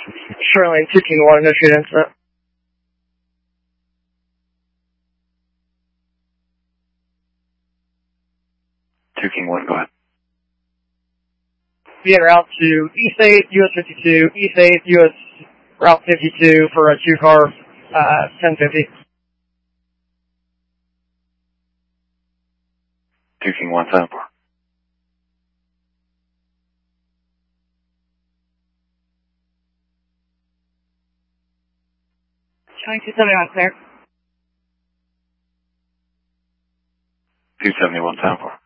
Shoreline 2 King 1, initiate incident. 2 King 1, go ahead. Be en route to East 8, US 52, East 8, US Route 52 for a 2-car, 1050. 2 King 1, 7-4. Showing 271 clear. 271, 7-4.